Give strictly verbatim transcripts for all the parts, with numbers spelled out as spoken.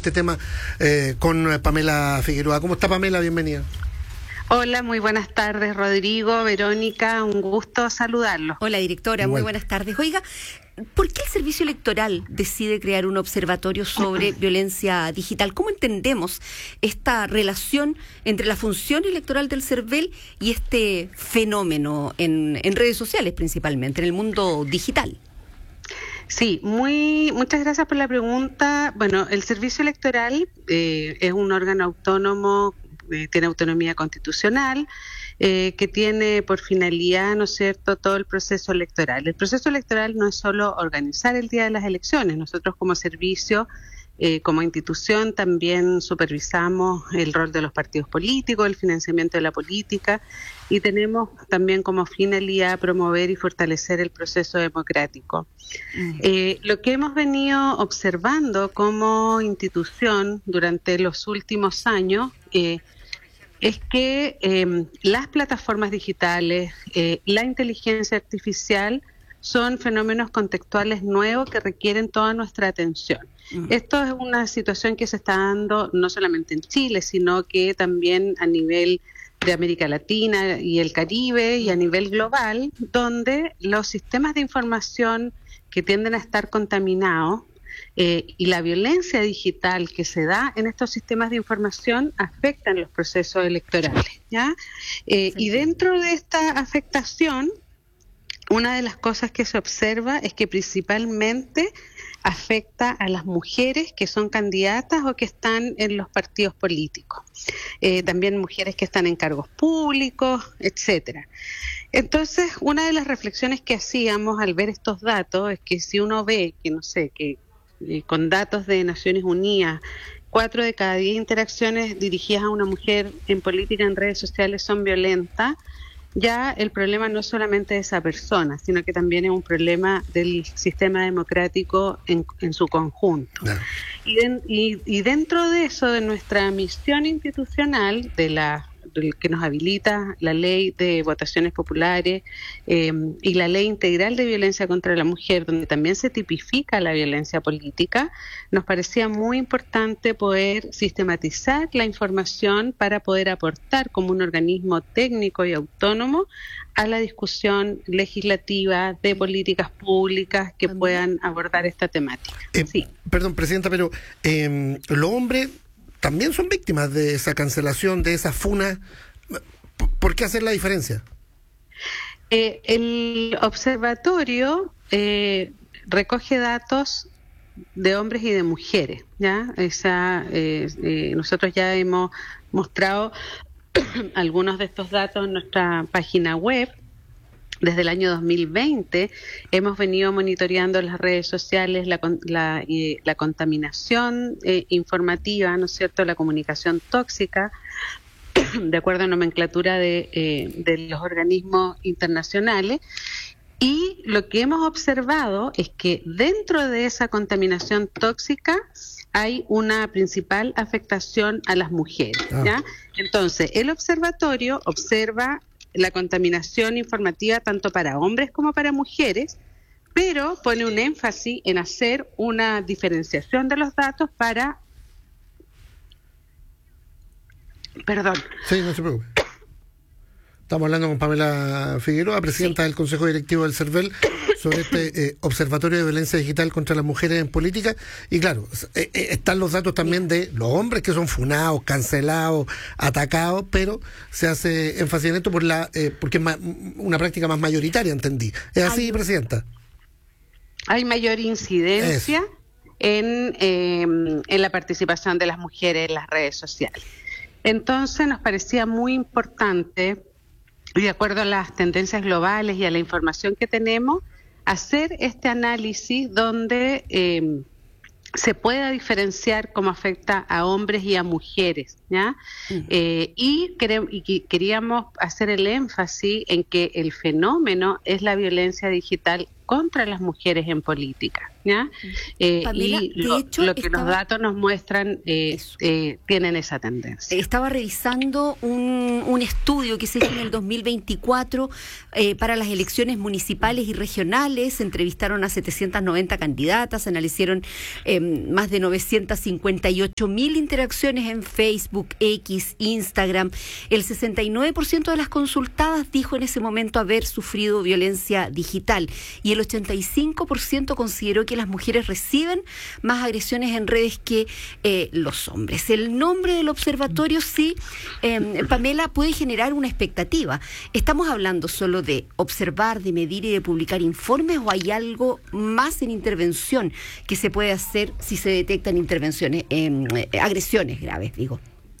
este tema eh, con Pamela Figueroa. ¿Cómo está, Pamela? Bienvenida. Hola, muy buenas tardes, Rodrigo, Verónica, un gusto saludarlos. Hola, directora, Igual. Muy buenas tardes. Oiga, ¿por qué el Servicio Electoral decide crear un observatorio sobre violencia digital? ¿Cómo entendemos esta relación entre la función electoral del CERVEL y este fenómeno en, en redes sociales principalmente, en el mundo digital? Sí, muy, muchas gracias por la pregunta. Bueno, el Servicio Electoral eh, es un órgano autónomo, eh, tiene autonomía constitucional, eh, que tiene por finalidad, ¿no es cierto?, todo el proceso electoral. El proceso electoral no es solo organizar el día de las elecciones. Nosotros como servicio, eh, como institución, también supervisamos el rol de los partidos políticos, el financiamiento de la política, y tenemos también como finalidad promover y fortalecer el proceso democrático. Mm. Eh, lo que hemos venido observando como institución durante los últimos años eh, es que eh, las plataformas digitales, eh, la inteligencia artificial son fenómenos contextuales nuevos que requieren toda nuestra atención. Uh-huh. Esto es una situación que se está dando no solamente en Chile, sino que también a nivel de América Latina y el Caribe y a nivel global, donde los sistemas de información que tienden a estar contaminados Eh, y la violencia digital que se da en estos sistemas de información afectan los procesos electorales, ¿ya? Eh, y dentro de esta afectación, una de las cosas que se observa es que principalmente afecta a las mujeres que son candidatas o que están en los partidos políticos, eh, también mujeres que están en cargos públicos, etcétera. Entonces, una de las reflexiones que hacíamos al ver estos datos es que si uno ve que, no sé, que eh, con datos de Naciones Unidas, cuatro de cada diez interacciones dirigidas a una mujer en política en redes sociales son violentas, ya el problema no es solamente de esa persona, sino que también es un problema del sistema democrático en, en su conjunto. Claro. Y, de, y, y dentro de eso, de nuestra misión institucional, de la del que nos habilita la ley de votaciones populares eh, y la ley integral de violencia contra la mujer, donde también se tipifica la violencia política, nos parecía muy importante poder sistematizar la información para poder aportar como un organismo técnico y autónomo a la discusión legislativa de políticas públicas que ¿También? puedan abordar esta temática. Eh, sí. Perdón, Presidenta, pero eh, los hombres también son víctimas de esa cancelación, de esa funa. ¿Por qué hacer la diferencia? Eh, el observatorio eh, recoge datos de hombres y de mujeres, ¿ya? Esa, eh, eh, nosotros ya hemos mostrado algunos de estos datos en nuestra página web. Desde el año dos mil veinte hemos venido monitoreando las redes sociales, la, la, eh, la contaminación eh, informativa, ¿no es cierto?, la comunicación tóxica, de acuerdo a nomenclatura de, eh, de los organismos internacionales. Y lo que hemos observado es que dentro de esa contaminación tóxica hay una principal afectación a las mujeres, ¿ya? Ah. Entonces, el observatorio observa la contaminación informativa tanto para hombres como para mujeres, pero pone un énfasis en hacer una diferenciación de los datos para... Perdón. Sí, no se preocupe. Estamos hablando con Pamela Figueroa, presidenta sí. del Consejo Directivo del CERVEL, sobre este eh, Observatorio de Violencia Digital contra las Mujeres en Política. Y claro, eh, eh, están los datos también de los hombres que son funados, cancelados, atacados, pero se hace énfasis en esto por la eh, porque es más, una práctica más mayoritaria, entendí. ¿Es así, hay, Presidenta? Hay mayor incidencia en, eh, en la participación de las mujeres en las redes sociales. Entonces nos parecía muy importante, y de acuerdo a las tendencias globales y a la información que tenemos, hacer este análisis donde eh, se pueda diferenciar cómo afecta a hombres y a mujeres, ¿ya? Uh-huh. Eh, y, quere- y queríamos hacer el énfasis en que el fenómeno es la violencia digital contra las mujeres en política, ¿ya? Eh, Pamela, y de lo, hecho, lo que estaba, los datos nos muestran eh, eh, tienen esa tendencia. Estaba revisando un, un estudio que se hizo en el dos mil veinticuatro eh, para las elecciones municipales y regionales. Se entrevistaron a setecientas noventa candidatas, analizaron eh, más de novecientas cincuenta y ocho mil interacciones en Facebook, X, Instagram. El sesenta y nueve por ciento de las consultadas dijo en ese momento haber sufrido violencia digital y el ochenta y cinco por ciento consideró que las mujeres reciben más agresiones en redes que eh, los hombres. El nombre del observatorio sí, eh, Pamela, puede generar una expectativa. ¿Estamos hablando solo de observar, de medir y de publicar informes o hay algo más en intervención que se puede hacer si se detectan intervenciones, eh, agresiones graves, digo?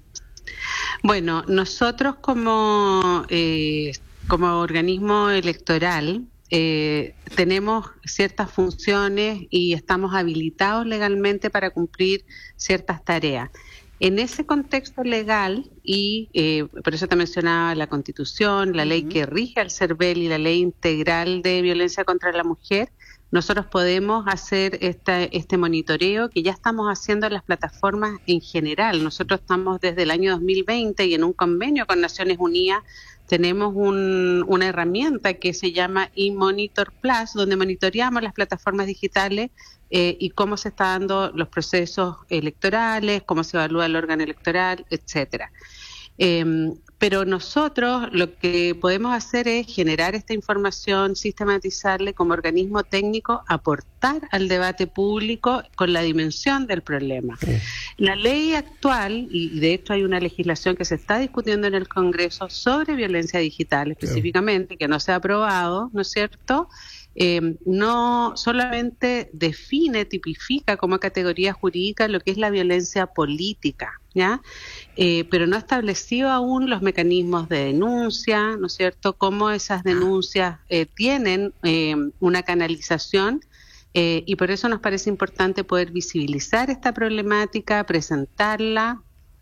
Bueno, nosotros como, eh, como organismo electoral eh, tenemos ciertas funciones y estamos habilitados legalmente para cumplir ciertas tareas. En ese contexto legal, y eh, por eso te mencionaba la Constitución, la ley uh-huh. que rige al CERVEL y la ley integral de violencia contra la mujer, nosotros podemos hacer esta, este monitoreo que ya estamos haciendo en las plataformas en general. Nosotros estamos desde el año dos mil veinte y en un convenio con Naciones Unidas tenemos un, una herramienta que se llama eMonitor Plus, donde monitoreamos las plataformas digitales eh, y cómo se están dando los procesos electorales, cómo se evalúa el órgano electoral, etcétera. Eh, pero nosotros lo que podemos hacer es generar esta información, sistematizarle como organismo técnico, aportar al debate público con la dimensión del problema. Sí. La ley actual, y de hecho hay una legislación que se está discutiendo en el Congreso sobre violencia digital específicamente, sí. que no se ha aprobado, ¿no es cierto?, Eh, no solamente define, tipifica como categoría jurídica lo que es la violencia política, ¿ya? Eh, pero no ha establecido aún los mecanismos de denuncia, ¿no es cierto?, cómo esas denuncias eh, tienen eh, una canalización eh, y por eso nos parece importante poder visibilizar esta problemática, presentarla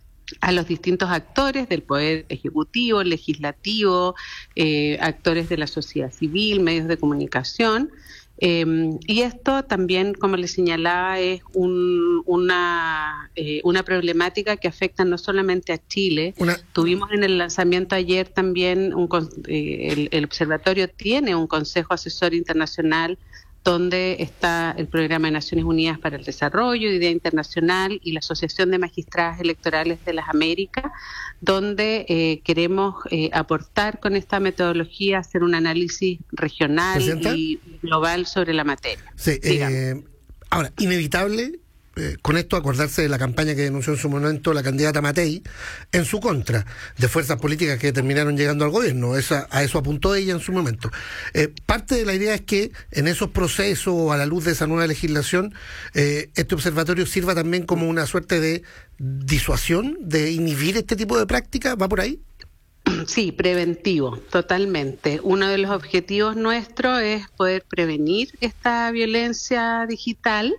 a los distintos actores del poder ejecutivo, legislativo, eh, actores de la sociedad civil, medios de comunicación. Eh, y esto también, como les señalaba, es un, una, eh, una problemática que afecta no solamente a Chile. Una... Tuvimos en el lanzamiento ayer también, un, eh, el, el observatorio tiene un consejo asesor internacional donde está el Programa de Naciones Unidas para el Desarrollo, Idea Internacional y la Asociación de Magistradas Electorales de las Américas, donde eh, queremos eh, aportar con esta metodología, hacer un análisis regional ¿Presenta? y global sobre la materia. Sí, eh, ahora, inevitable... Eh, con esto acordarse de la campaña que denunció en su momento la candidata Matei en su contra, de fuerzas políticas que terminaron llegando al gobierno. Esa, a eso apuntó ella en su momento. Eh, parte de la idea es que en esos procesos, a la luz de esa nueva legislación, eh, este observatorio sirva también como una suerte de disuasión, de inhibir este tipo de prácticas. ¿Va por ahí? Sí, preventivo, totalmente. Uno de los objetivos nuestros es poder prevenir esta violencia digital,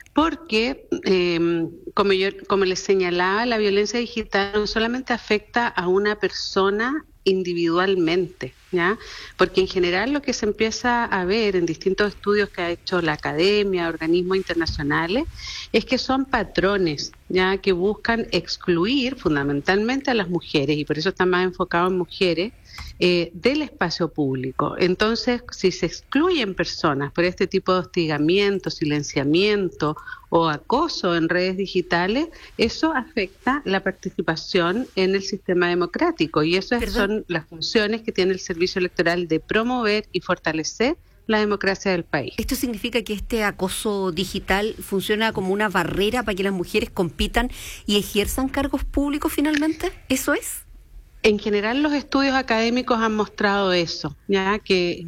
porque, eh, como yo, como les señalaba, la violencia digital no solamente afecta a una persona individualmente, ¿ya? Porque en general lo que se empieza a ver en distintos estudios que ha hecho la academia, organismos internacionales, es que son patrones, ya que buscan excluir fundamentalmente a las mujeres, y por eso está más enfocado en mujeres, Eh, del espacio público. Entonces, si se excluyen personas por este tipo de hostigamiento, silenciamiento o acoso en redes digitales, eso afecta la participación en el sistema democrático, y esas ¿Perdón? son las funciones que tiene el Servicio Electoral de promover y fortalecer la democracia del país. ¿Esto significa que este acoso digital funciona como una barrera para que las mujeres compitan y ejerzan cargos públicos finalmente? ¿Eso es? En general, los estudios académicos han mostrado eso, ya que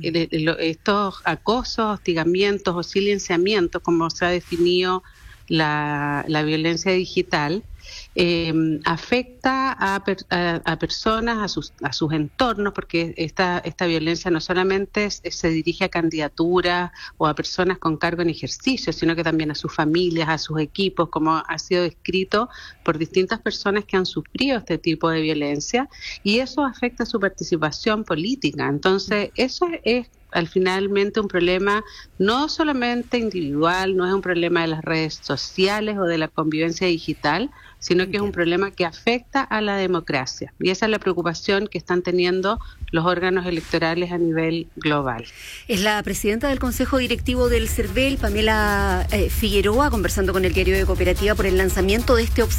estos acosos, hostigamientos o silenciamientos, como se ha definido la, la violencia digital, eh, afecta a, per, a, a personas, a sus, a sus entornos, porque esta, esta violencia no solamente es, se dirige a candidaturas o a personas con cargo en ejercicio, sino que también a sus familias, a sus equipos, como ha sido descrito por distintas personas que han sufrido este tipo de violencia, y eso afecta su participación política. Entonces, eso es al finalmente un problema no solamente individual, no es un problema de las redes sociales o de la convivencia digital, sino que es un problema que afecta a la democracia. Y esa es la preocupación que están teniendo los órganos electorales a nivel global. Es la presidenta del Consejo Directivo del CERVEL, Pamela eh, Figueroa, conversando con el Diario de Cooperativa por el lanzamiento de este observatorio